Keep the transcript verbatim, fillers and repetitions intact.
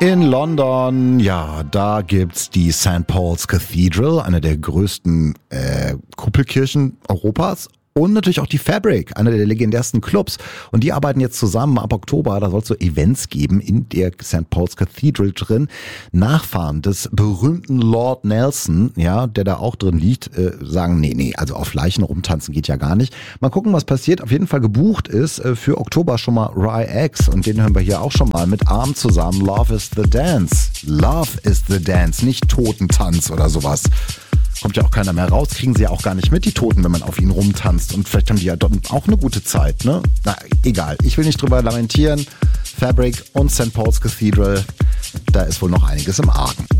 In London, ja, da gibt's die Saint Paul's Cathedral, eine der größten äh, Kuppelkirchen Europas. Und natürlich auch die Fabric, einer der legendärsten Clubs. Und die arbeiten jetzt zusammen ab Oktober. Da soll es so Events geben in der Saint Paul's Cathedral drin. Nachfahren des berühmten Lord Nelson, ja, der da auch drin liegt, äh, sagen, nee, nee, also auf Leichen rumtanzen geht ja gar nicht. Mal gucken, was passiert. Auf jeden Fall gebucht ist äh, für Oktober schon mal R I X. Und den hören wir hier auch schon mal mit Arm zusammen. Love is the Dance. Love is the Dance, nicht Totentanz oder sowas. Kommt ja auch keiner mehr raus, kriegen sie ja auch gar nicht mit, die Toten, wenn man auf ihnen rumtanzt. Und vielleicht haben die ja dort auch eine gute Zeit, ne? Na, egal. Ich will nicht drüber lamentieren. Fabric und Saint Paul's Cathedral, da ist wohl noch einiges im Argen.